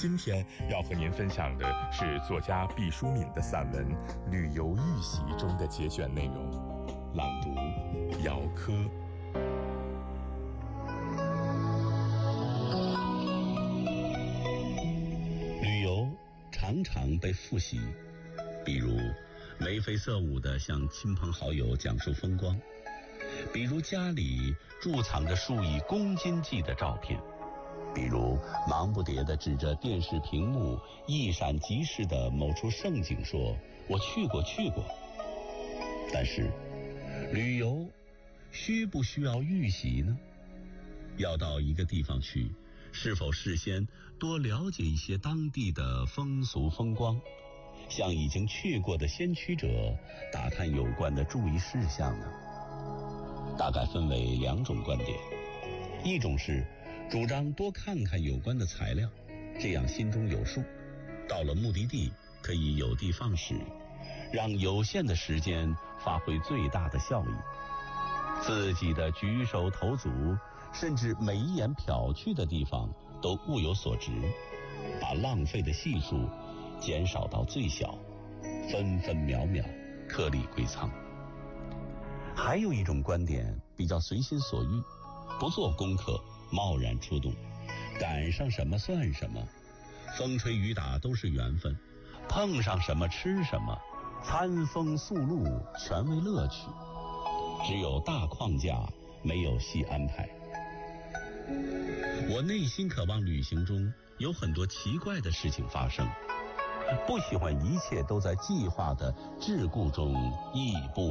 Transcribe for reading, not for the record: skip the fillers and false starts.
今天要和您分享的是作家毕淑敏的散文《旅游预习》中的节选内容，朗读姚科。 旅游常常被复习，比如眉飞色舞地向亲朋好友讲述风光，比如家里贮藏着数以公斤计的照片，比如忙不迭地指着电视屏幕一闪即逝的某处盛景说我去过。但是旅游需不需要预习呢？要到一个地方去，是否事先多了解一些当地的风俗风光，向已经去过的先驱者打探有关的注意事项呢？大概分为两种观点，一种是主张多看看有关的材料，这样心中有数，到了目的地可以有的放矢，让有限的时间发挥最大的效益。自己的举手投足，甚至每一眼瞟去的地方都物有所值，把浪费的系数减少到最小，分分秒秒颗粒归仓。还有一种观点比较随心所欲，不做功课，贸然出动，赶上什么算什么，风吹雨打都是缘分，碰上什么吃什么，餐风宿露全为乐趣，只有大框架，没有细安排。我内心渴望旅行中有很多奇怪的事情发生，不喜欢一切都在计划的桎梏中亦步